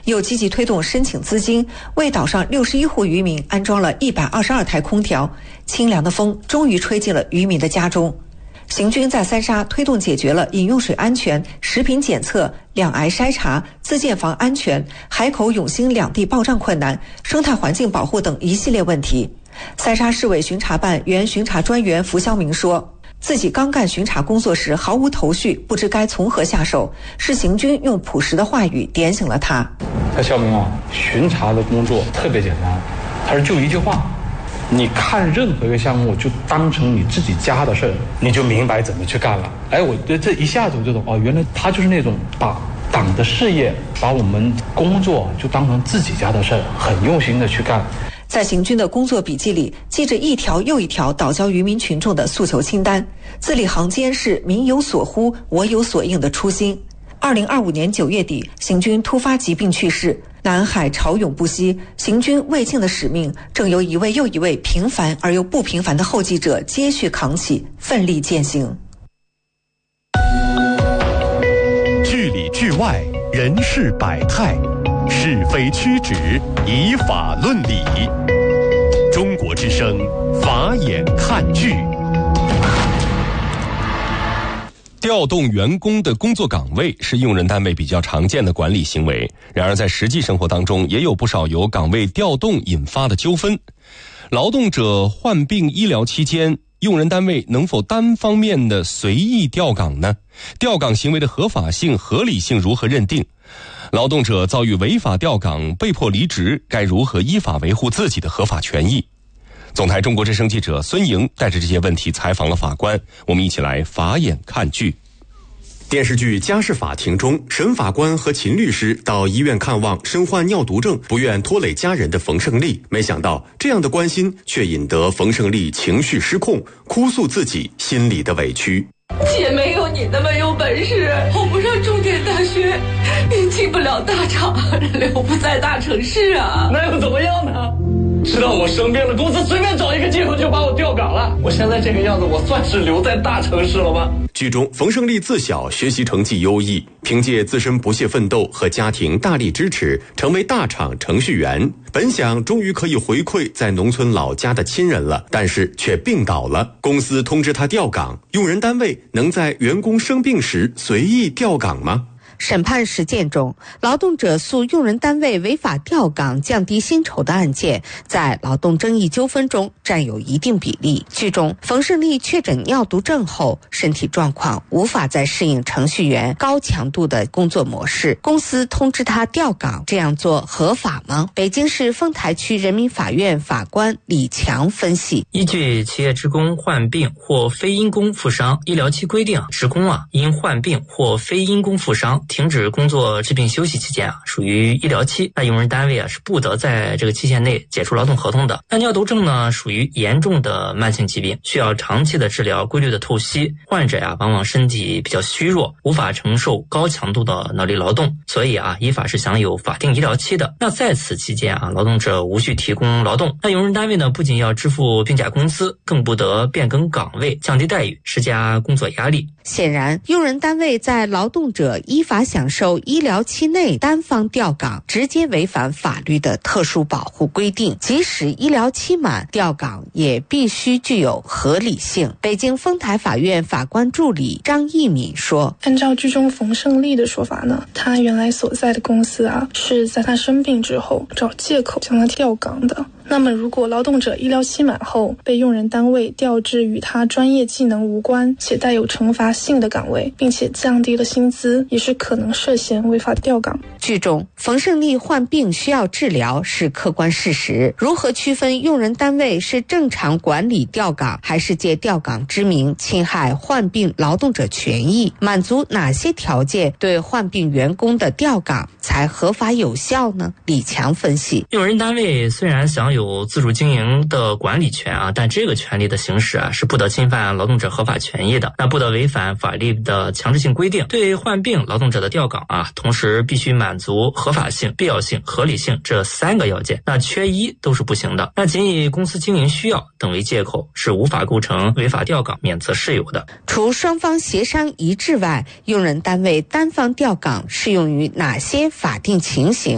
又积极推动申请资金，为岛上61户渔民安装了122台空调，清凉的风终于吹进了渔民的家中。行军在三沙推动解决了饮用水安全、食品检测、两癌筛查、自建房安全、海口永兴两地报账困难、生态环境保护等一系列问题。三沙市委巡查办原巡查专员符肖明说，自己刚干巡查工作时毫无头绪，不知该从何下手，是行军用朴实的话语点醒了他。 肖明啊，巡查的工作特别简单，他是就一句话，你看任何一个项目就当成你自己家的事儿，你就明白怎么去干了。我这一下子我就懂，原来他就是那种把党的事业、把我们工作就当成自己家的事儿，很用心的去干。 在行军的工作笔记里，记着一条又一条岛礁渔民群众的诉求清单，字里行间是民有所呼，我有所应的初心。2025年9月底，行军突发疾病去世，南海潮涌不息，行军未尽的使命正由一位又一位平凡而又不平凡的后继者接续扛起，奋力践行。 剧里剧外，人事百态，是非曲直，以法论理。中国之声，法眼看剧。 调动员工的工作岗位是用人单位比较常见的管理行为，然而在实际生活当中，也有不少由岗位调动引发的纠纷。劳动者患病医疗期间，用人单位能否单方面的随意调岗呢？调岗行为的合法性、合理性如何认定？劳动者遭遇违法调岗、被迫离职，该如何依法维护自己的合法权益？总台中国之声记者孙莹带着这些问题采访了法官，我们一起来法眼看剧。 电视剧《家事法庭》中，沈法官和秦律师到医院看望身患尿毒症、不愿拖累家人的冯胜利，没想到这样的关心却引得冯胜利情绪失控，哭诉自己心里的委屈。 姐没有你那么有本事，考不上重点大学，也进不了大厂，留不在大城市啊。 那又怎么样呢？知道我生病了，公司随便找一个借口就把我调岗了。我现在这个样子，我算是留在大城市了吗？ 剧中，冯胜利自小学习成绩优异，凭借自身不懈奋斗和家庭大力支持，成为大厂程序员。本想终于可以回馈在农村老家的亲人了，但是却病倒了。公司通知他调岗，用人单位能在员工生病时随意调岗吗？ 审判实践中，劳动者诉用人单位违法调岗降低薪酬的案件，在劳动争议纠纷中占有一定比例。剧中，冯胜利确诊尿毒症后，身体状况无法再适应程序员高强度的工作模式，公司通知他调岗，这样做合法吗？北京市丰台区人民法院法官李强分析： 依据企业职工患病或非因公负伤医疗期规定，职工因患病或非因公负伤停止工作治病休息期间属于医疗期，那用人单位是不得在这个期限内解除劳动合同的。那尿毒症呢，属于严重的慢性疾病，需要长期的治疗、规律的透析。患者往往身体比较虚弱，无法承受高强度的脑力劳动，所以依法是享有法定医疗期的。那在此期间劳动者无需提供劳动。那用人单位呢，不仅要支付病假工资，更不得变更岗位、降低待遇、施加工作压力。 显然，用人单位在劳动者依法享受医疗期内单方调岗，直接违反法律的特殊保护规定。即使医疗期满，调岗也必须具有合理性。北京丰台法院法官助理张义敏说：“ 按照剧中冯胜利的说法呢，他原来所在的公司是在他生病之后找借口将他调岗的。那么如果劳动者医疗期满后被用人单位调至与他专业技能无关且带有惩罚性的岗位，并且降低了薪资，也是可能涉嫌违法调岗。” 剧中，冯胜利患病需要治疗是客观事实，如何区分用人单位是正常管理调岗，还是借调岗之名侵害患病劳动者权益？满足哪些条件对患病员工的调岗才合法有效呢？李强分析： 用人单位虽然享有自主经营的管理权但这个权利的行使是不得侵犯劳动者合法权益的，那不得违反法律的强制性规定。对患病劳动者的调岗同时必须满足合法性、必要性、合理性这3个要件，那缺一都是不行的。那仅以公司经营需要等为借口，是无法构成违法调岗免责事由的。 除双方协商一致外，用人单位单方调岗适用于哪些法定情形？